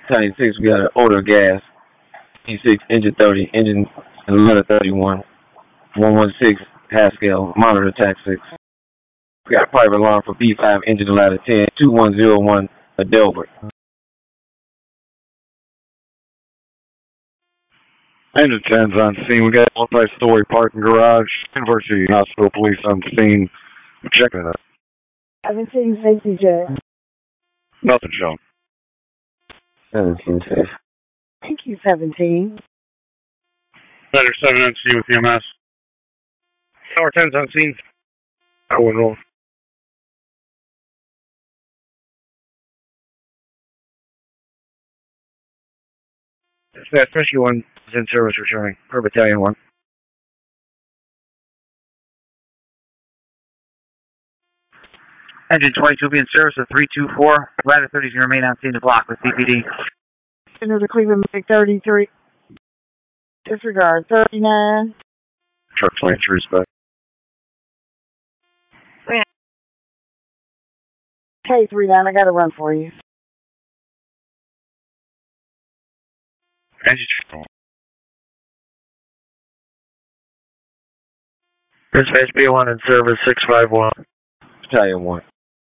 Battalion 6, we got an odor gas. P6, engine 30, engine ladder 31. 116, Haskell, monitor attack 6. We got a private alarm for B5, engine ladder 10. 2101, Delbert. Engine 10's on scene. We got a multi-story parking garage. University Hospital Police on scene. Checking it out. 17 safety jet. Nothing shown. 17 safe. Thank you, 17. Letter 7 on scene with EMS. Tower 10's on scene. Go and roll. Dispatch Rescue 1 is in service returning. Per Battalion 1. Engine 22 will be in service of 324. Ladder 30 is going to remain on scene to block with CPD. Enter the Cleveland Meg 33. Disregard 39. Truck 23's back. K39, I got to run for you. Engine Dispatch B1 in service 651. Battalion 1.